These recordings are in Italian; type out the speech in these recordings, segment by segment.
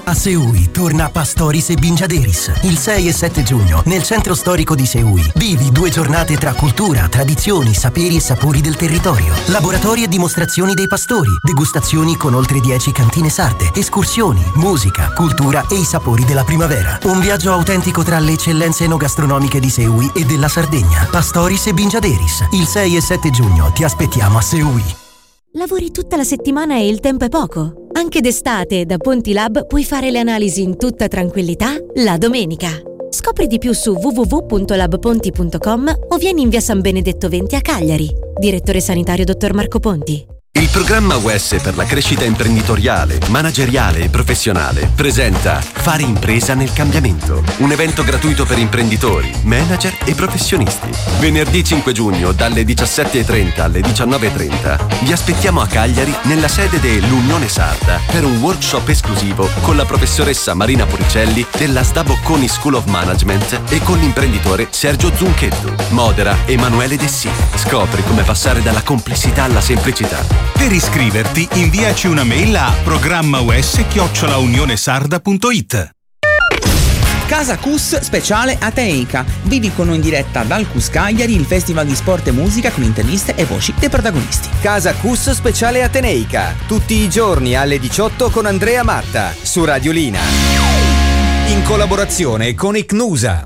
A Seui torna Pastoris e Bingiaderis il 6 e 7 giugno nel centro storico di Seui. Vivi 2 giornate tra cultura, tradizioni, saperi e sapori del territorio. Laboratori e dimostrazioni dei pastori, degustazioni con oltre 10 cantine sarde, escursioni, musica, cultura e i sapori della primavera. Un viaggio autentico tra le eccellenze enogastronomiche di Seui e della Sardegna. Pastoris e Bingiaderis il 6 e 7 giugno ti aspettiamo a Seui. Lavori tutta la settimana e il tempo è poco? Anche d'estate da Ponti Lab puoi fare le analisi in tutta tranquillità la domenica. Scopri di più su www.labponti.com o vieni in via San Benedetto 20 a Cagliari. Direttore sanitario dottor Marco Ponti. Il programma UES per la crescita imprenditoriale, manageriale e professionale presenta Fare impresa nel cambiamento, un evento gratuito per imprenditori, manager e professionisti. Venerdì 5 giugno dalle 17:30 alle 19:30 vi aspettiamo a Cagliari nella sede dell'Unione Sarda per un workshop esclusivo con la professoressa Marina Puricelli della SDA Bocconi School of Management e con l'imprenditore Sergio Zunchetto. Modera Emanuele Dessì. Scopri come passare dalla complessità alla semplicità. Per iscriverti, inviaci una mail a programmaus@unionesarda.it. Casa CUS speciale Ateica. Vivi con noi in diretta dal CUS Cagliari il festival di sport e musica con interviste e voci dei protagonisti. Casa CUS speciale Ateneica. Tutti i giorni alle 18 con Andrea Matta su Radiolina. In collaborazione con Icnusa.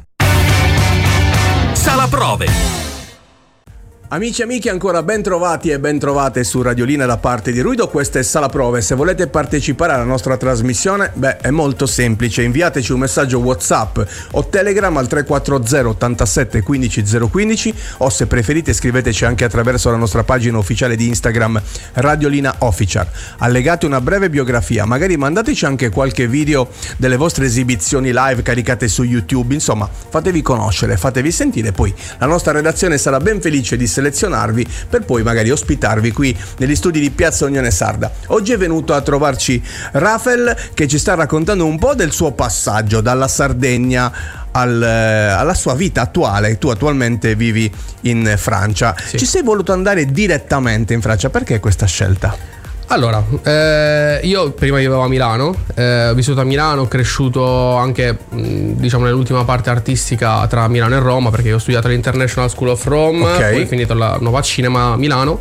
Sala Prove. Amici e amiche, ancora ben trovati e ben trovate su Radiolina da parte di Ruido. Questa è Sala Prove. Se volete partecipare alla nostra trasmissione, è molto semplice. Inviateci un messaggio WhatsApp o Telegram al 340 87 15 015 o, se preferite, scriveteci anche attraverso la nostra pagina ufficiale di Instagram Radiolina Official. Allegate una breve biografia, magari mandateci anche qualche video delle vostre esibizioni live caricate su YouTube. Insomma, fatevi conoscere, fatevi sentire. Poi la nostra redazione sarà ben felice di selezionarvi per poi magari ospitarvi qui negli studi di Piazza Unione Sarda. Oggi è venuto a trovarci Rafael, che ci sta raccontando un po' del suo passaggio dalla Sardegna alla sua vita attuale. Tu attualmente vivi in Francia. Sì. Ci sei voluto andare direttamente in Francia, perché questa scelta? Allora, io prima vivevo a Milano, ho vissuto a Milano, ho cresciuto anche diciamo nell'ultima parte artistica tra Milano e Roma, perché io ho studiato all'International School of Rome, poi ho finito la Nuova Cinema a Milano.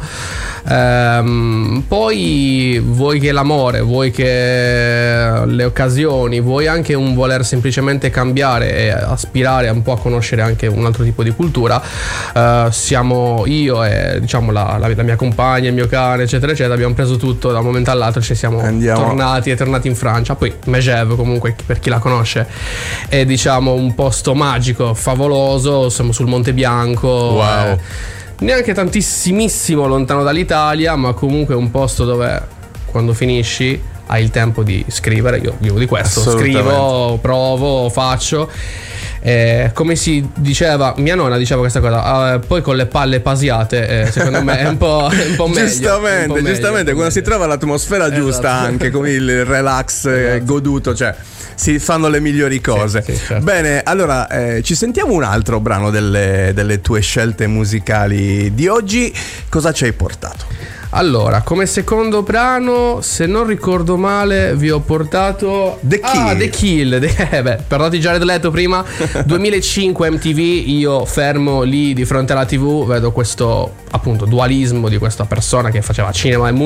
Poi vuoi che l'amore, vuoi che le occasioni, vuoi anche un voler semplicemente cambiare e aspirare un po' a conoscere anche un altro tipo di cultura, siamo io e diciamo la mia compagna, il mio cane, eccetera eccetera, abbiamo preso tutto da un momento all'altro, ci siamo tornati in Francia. Poi Megève, comunque, per chi la conosce, è diciamo un posto magico, favoloso. Siamo sul Monte Bianco. Wow. Neanche tantissimissimo lontano dall'Italia, ma comunque un posto dove quando finisci hai il tempo di scrivere. Io vivo di questo, scrivo, provo, faccio. Come si diceva, mia nonna diceva questa cosa, poi con le palle pasiate, secondo me è un po' meglio. Giustamente, quando si trova l'atmosfera giusta, anche con il relax goduto, cioè si fanno le migliori cose. Sì, certo. Bene, allora ci sentiamo un altro brano delle tue scelte musicali di oggi. Cosa ci hai portato? Allora, come secondo brano, se non ricordo male, vi ho portato The Kill. Perdonati Jared Leto prima. 2005 MTV, io fermo lì di fronte alla TV, vedo questo appunto dualismo di questa persona che faceva cinema e musica